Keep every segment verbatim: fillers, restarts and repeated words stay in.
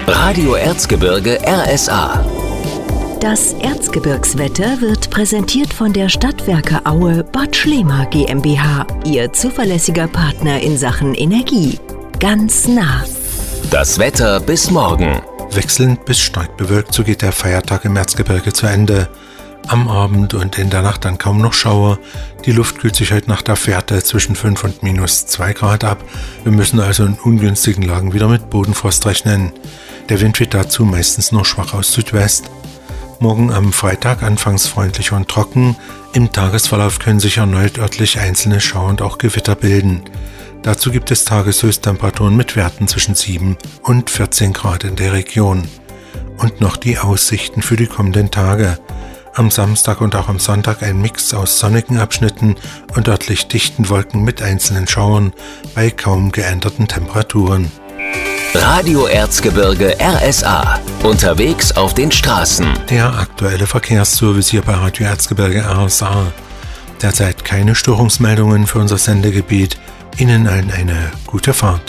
Radio Erzgebirge R S A. Das Erzgebirgswetter wird präsentiert von der Stadtwerke Aue Bad Schlema GmbH, Ihr zuverlässiger Partner in Sachen Energie. Ganz nah. Das Wetter bis morgen. Wechselnd bis stark bewölkt, so geht der Feiertag im Erzgebirge zu Ende. Am Abend und in der Nacht dann kaum noch Schauer. Die Luft kühlt sich heute nach der Fährte zwischen fünf und minus zwei Grad ab. Wir müssen also in ungünstigen Lagen wieder mit Bodenfrost rechnen. Der Wind weht dazu meistens nur schwach aus Südwest. Morgen am Freitag anfangs freundlich und trocken. Im Tagesverlauf können sich erneut örtlich einzelne Schauer und auch Gewitter bilden. Dazu gibt es Tageshöchsttemperaturen mit Werten zwischen sieben und vierzehn Grad in der Region. Und noch die Aussichten für die kommenden Tage. Am Samstag und auch am Sonntag ein Mix aus sonnigen Abschnitten und örtlich dichten Wolken mit einzelnen Schauern bei kaum geänderten Temperaturen. Radio Erzgebirge R S A. Unterwegs auf den Straßen. Der aktuelle Verkehrsservice hier bei Radio Erzgebirge R S A. Derzeit keine Störungsmeldungen für unser Sendegebiet. Ihnen allen eine gute Fahrt.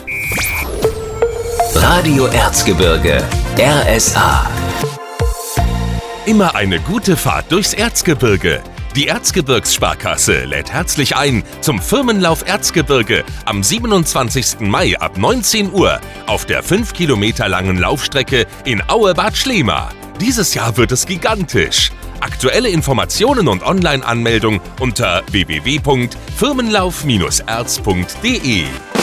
Radio Erzgebirge R S A. Immer eine gute Fahrt durchs Erzgebirge. Die Erzgebirgssparkasse lädt herzlich ein zum Firmenlauf Erzgebirge am siebenundzwanzigsten Mai ab neunzehn Uhr auf der fünf Kilometer langen Laufstrecke in Aue-Bad Schlema. Dieses Jahr wird es gigantisch. Aktuelle Informationen und Online-Anmeldung unter w w w punkt firmenlauf Bindestrich erz punkt de.